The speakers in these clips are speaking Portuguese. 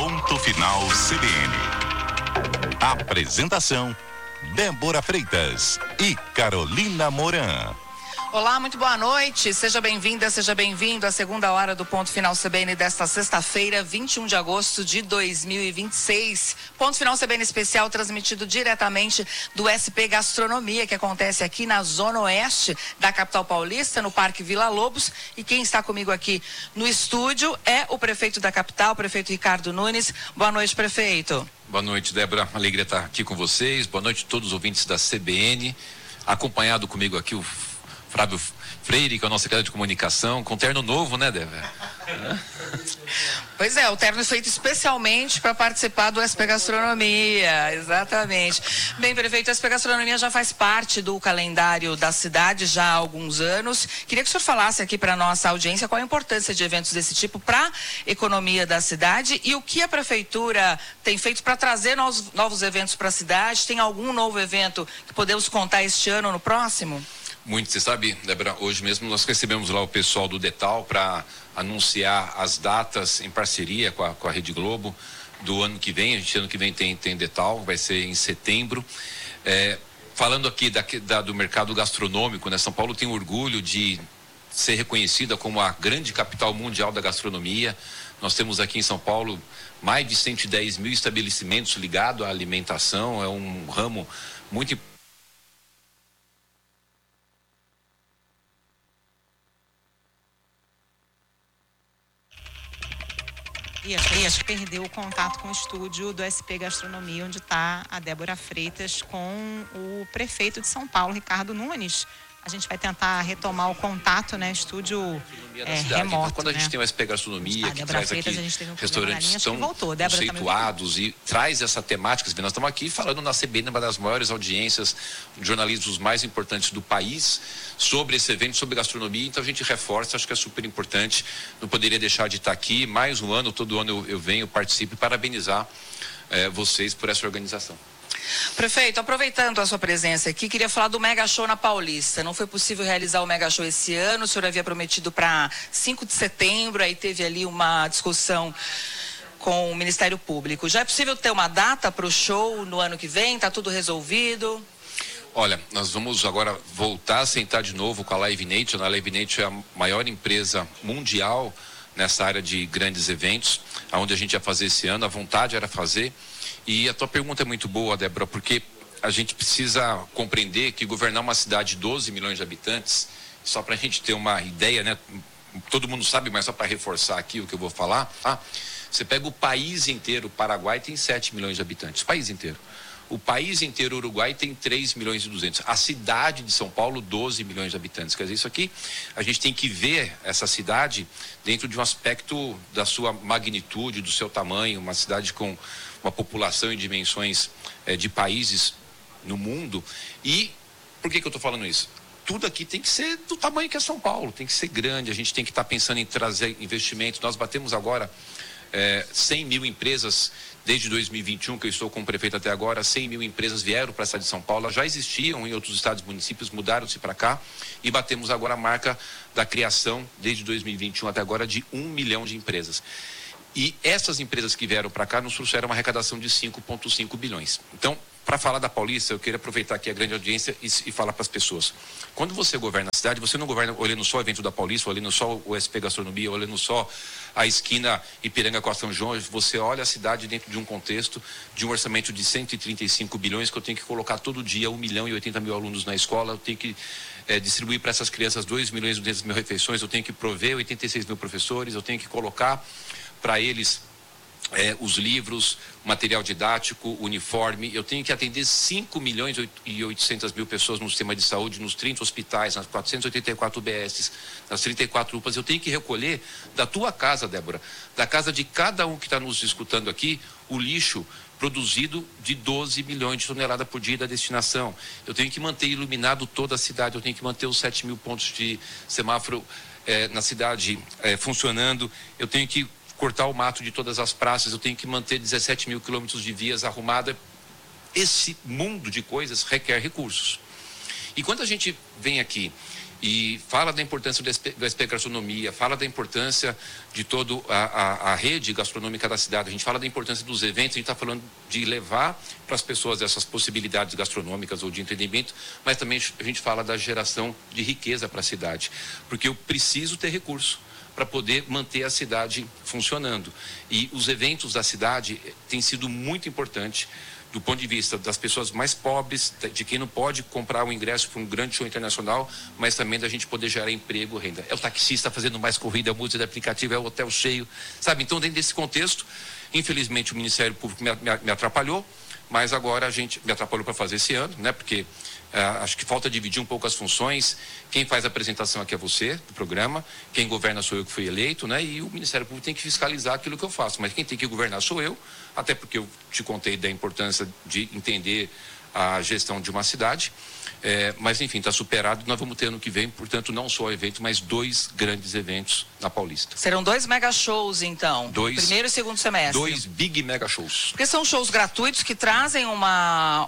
Ponto Final CBN. Apresentação: Débora Freitas e Carolina Moran. Olá, muito boa noite. Seja bem-vinda, seja bem-vindo à segunda hora do Ponto Final CBN desta sexta-feira, 21 de agosto de 2026. Ponto Final CBN especial transmitido diretamente do SP Gastronomia, que acontece aqui na Zona Oeste da capital paulista, no Parque Vila Lobos. E quem está comigo aqui no estúdio é o prefeito da capital, o prefeito Ricardo Nunes. Boa noite, prefeito. Boa noite, Débora. Alegria estar aqui com vocês. Boa noite a todos os ouvintes da CBN. Acompanhado comigo aqui o Flávio Freire, que é o nosso secretário de comunicação, com terno novo, né, Débora? Pois é, o terno feito especialmente para participar do SP Gastronomia, exatamente. Bem, prefeito, o SP Gastronomia já faz parte do calendário da cidade já há alguns anos. Queria que o senhor falasse aqui para a nossa audiência qual a importância de eventos desse tipo para a economia da cidade e o que a prefeitura tem feito para trazer novos eventos para a cidade. Tem algum novo evento que podemos contar este ano ou no próximo? Muito, você sabe, Débora, hoje mesmo nós recebemos lá o pessoal do Detal para anunciar as datas em parceria com a Rede Globo do ano que vem. A gente ano que vem tem Detal, vai ser em setembro. Falando aqui do mercado gastronômico, né? São Paulo tem orgulho de ser reconhecida como a grande capital mundial da gastronomia. Nós temos aqui em São Paulo mais de 110 mil estabelecimentos ligados à alimentação. É um ramo muito importante. E acho que perdeu o contato com o estúdio do SP Gastronomia, onde está a Débora Freitas com o prefeito de São Paulo, Ricardo Nunes. A gente vai tentar retomar o contato, né? Estúdio remoto. Então, quando a gente tem o SP Gastronomia, que traz Freitas, aqui restaurantes tão conceituados e traz essa temática. Nós estamos aqui falando na CBN, uma das maiores audiências de jornalistas mais importantes do país, sobre esse evento, sobre gastronomia. Então a gente reforça, acho que é super importante. Não poderia deixar de estar aqui. Mais um ano, todo ano eu venho, participo e parabenizar vocês por essa organização. Prefeito, aproveitando a sua presença aqui, queria falar do Mega Show na Paulista. Não foi possível realizar o Mega Show esse ano, o senhor havia prometido para 5 de setembro, aí teve ali uma discussão com o Ministério Público. Já é possível ter uma data para o show no ano que vem? Está tudo resolvido? Olha, nós vamos agora voltar a sentar de novo com a Live Nation. A Live Nation é a maior empresa mundial nessa área de grandes eventos, onde a gente ia fazer esse ano. A vontade era fazer. E a tua pergunta é muito boa, Débora, porque a gente precisa compreender que governar uma cidade de 12 milhões de habitantes, só para a gente ter uma ideia, né? Todo mundo sabe, mas só para reforçar aqui o que eu vou falar, você pega o país inteiro, o Paraguai tem 7 milhões de habitantes, o país inteiro. O país inteiro, o Uruguai, tem 3 milhões e 200. A cidade de São Paulo, 12 milhões de habitantes. Quer dizer, isso aqui, a gente tem que ver essa cidade dentro de um aspecto da sua magnitude, do seu tamanho, uma cidade com uma população e dimensões de países no mundo. E por que eu estou falando isso? Tudo aqui tem que ser do tamanho que é São Paulo, tem que ser grande, a gente tem que estar pensando em trazer investimentos. Nós batemos agora 100 mil empresas, desde 2021, que eu estou como prefeito até agora, 100 mil empresas vieram para a cidade de São Paulo, elas já existiam em outros estados e municípios, mudaram-se para cá e batemos agora a marca da criação, desde 2021 até agora, de 1 milhão de empresas. E essas empresas que vieram para cá nos trouxeram uma arrecadação de 5,5 bilhões. Então, para falar da Paulista, eu queria aproveitar aqui a grande audiência e falar para as pessoas. Quando você governa a cidade, você não governa olhando só o evento da Paulista, olhando só o SP Gastronomia, olhando só a esquina Ipiranga com a São João. Você olha a cidade dentro de um contexto de um orçamento de 135 bilhões que eu tenho que colocar todo dia 1 milhão e 80 mil alunos na escola, eu tenho que distribuir para essas crianças 2 milhões e 200 mil refeições, eu tenho que prover 86 mil professores, eu tenho que colocar para eles os livros, material didático, uniforme. Eu tenho que atender 5 milhões e 800 mil pessoas no sistema de saúde, nos 30 hospitais, nas 484 UBSs, nas 34 UPAs. Eu tenho que recolher da tua casa, Débora, da casa de cada um que está nos escutando aqui, o lixo produzido de 12 milhões de toneladas por dia da destinação. Eu tenho que manter iluminado toda a cidade, eu tenho que manter os 7 mil pontos de semáforo na cidade funcionando, eu tenho que cortar o mato de todas as praças, eu tenho que manter 17 mil quilômetros de vias arrumadas. Esse mundo de coisas requer recursos. E quando a gente vem aqui e fala da importância do SP Gastronomia, fala da importância de toda a rede gastronômica da cidade, a gente fala da importância dos eventos, a gente está falando de levar para as pessoas essas possibilidades gastronômicas ou de entretenimento, mas também a gente fala da geração de riqueza para a cidade, porque eu preciso ter recurso para poder manter a cidade funcionando. E os eventos da cidade têm sido muito importantes do ponto de vista das pessoas mais pobres, de quem não pode comprar um ingresso para um grande show internacional, mas também da gente poder gerar emprego, renda. É o taxista fazendo mais corrida, é o músico de aplicativo, é o hotel cheio, sabe? Então, dentro desse contexto, infelizmente o Ministério Público me atrapalhou, mas agora a gente me atrapalhou para fazer esse ano, né? Porque acho que falta dividir um pouco as funções. Quem faz a apresentação aqui é você, do programa. Quem governa sou eu, que fui eleito, né? E o Ministério Público tem que fiscalizar aquilo que eu faço. Mas quem tem que governar sou eu, até porque eu te contei da importância de entender a gestão de uma cidade. Mas, enfim, está superado. Nós vamos ter ano que vem, portanto, não só o evento, mas 2 grandes eventos na Paulista. Serão 2 mega shows, então? Primeiro e segundo semestre. 2 big mega shows. Porque são shows gratuitos que trazem uma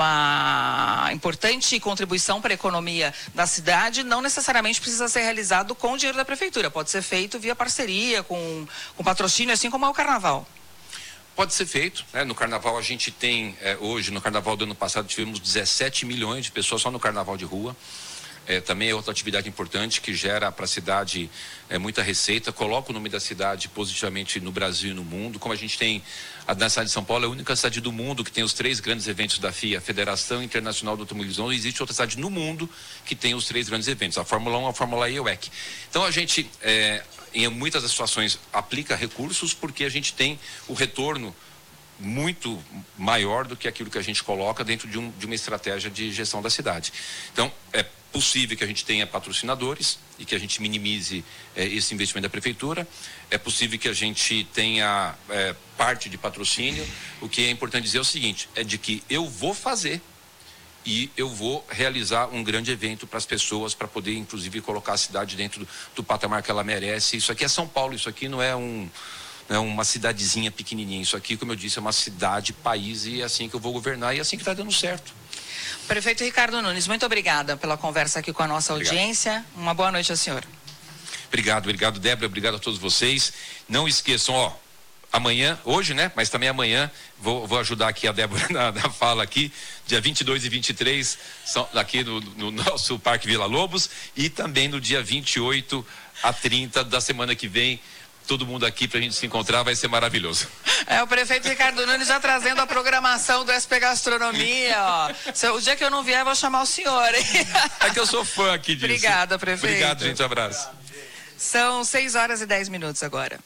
importante contribuição para a economia da cidade. Não necessariamente precisa ser realizado com o dinheiro da prefeitura. Pode ser feito via parceria, com patrocínio, assim como é o Carnaval. Pode ser feito, né? No Carnaval a gente tem, hoje, no Carnaval do ano passado, tivemos 17 milhões de pessoas só no Carnaval de rua. Também é outra atividade importante que gera para a cidade muita receita, coloca o nome da cidade positivamente no Brasil e no mundo. Como a gente tem, na cidade de São Paulo é a única cidade do mundo que tem os 3 grandes eventos da FIA, Federação Internacional do Automobilismo. Não existe outra cidade no mundo que tenha os 3 grandes eventos, a Fórmula 1, a Fórmula E e o WEC. Então a gente, em muitas das situações, aplica recursos porque a gente tem o retorno muito maior do que aquilo que a gente coloca dentro de uma estratégia de gestão da cidade. Então, é possível que a gente tenha patrocinadores e que a gente minimize esse investimento da prefeitura. É possível que a gente tenha parte de patrocínio. O que é importante dizer é o seguinte, é de que eu vou fazer e eu vou realizar um grande evento para as pessoas, para poder, inclusive, colocar a cidade dentro do patamar que ela merece. Isso aqui é São Paulo, isso aqui não é uma cidadezinha pequenininha. Isso aqui, como eu disse, é uma cidade, país, e é assim que eu vou governar e é assim que está dando certo. Prefeito Ricardo Nunes, muito obrigada pela conversa aqui com a nossa audiência. Uma boa noite ao senhor. Obrigado, Débora, obrigado a todos vocês. Não esqueçam, amanhã, hoje, né? Mas também amanhã, vou ajudar aqui a Débora na fala aqui, dia 22 e 23, aqui no nosso Parque Vila Lobos, e também no dia 28 a 30 da semana que vem, todo mundo aqui pra gente se encontrar, vai ser maravilhoso. O prefeito Ricardo Nunes já trazendo a programação do SP Gastronomia, O dia que eu não vier, eu vou chamar o senhor, hein? É que eu sou fã aqui disso. Obrigada, prefeito. Obrigado, gente, um abraço. São 6h10 agora.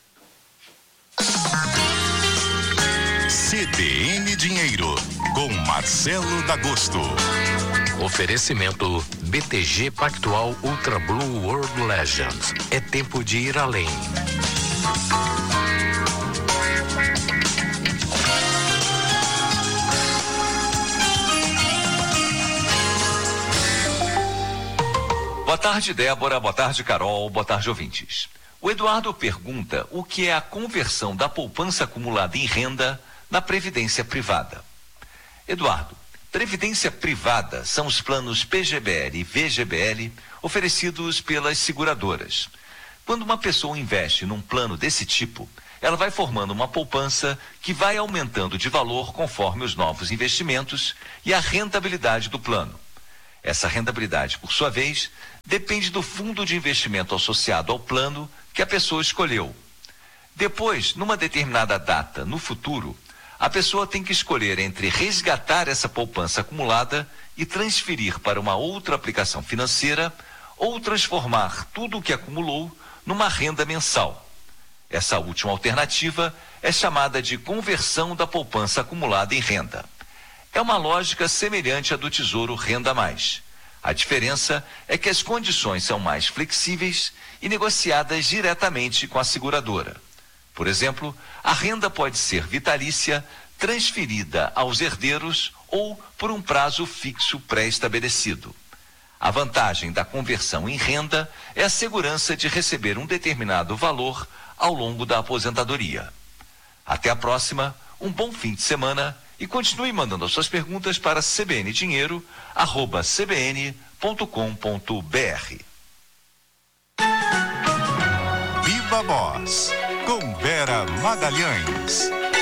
CBN Dinheiro, com Marcelo D'Agosto. Oferecimento BTG Pactual Ultra Blue World Legends. É tempo de ir além. Boa tarde, Débora. Boa tarde, Carol. Boa tarde, ouvintes. O Eduardo pergunta o que é a conversão da poupança acumulada em renda na Previdência Privada. Eduardo, Previdência Privada são os planos PGBL e VGBL oferecidos pelas seguradoras. Quando uma pessoa investe num plano desse tipo, ela vai formando uma poupança que vai aumentando de valor conforme os novos investimentos e a rentabilidade do plano. Essa rentabilidade, por sua vez, depende do fundo de investimento associado ao plano que a pessoa escolheu. Depois, numa determinada data no futuro, a pessoa tem que escolher entre resgatar essa poupança acumulada e transferir para uma outra aplicação financeira ou transformar tudo o que acumulou numa renda mensal. Essa última alternativa é chamada de conversão da poupança acumulada em renda. É uma lógica semelhante à do Tesouro Renda Mais. A diferença é que as condições são mais flexíveis e negociadas diretamente com a seguradora. Por exemplo, a renda pode ser vitalícia, transferida aos herdeiros ou por um prazo fixo pré-estabelecido. A vantagem da conversão em renda é a segurança de receber um determinado valor ao longo da aposentadoria. Até a próxima, um bom fim de semana e continue mandando as suas perguntas para cbndinheiro@cbn.com.br. Viva Voz, com Vera Magalhães.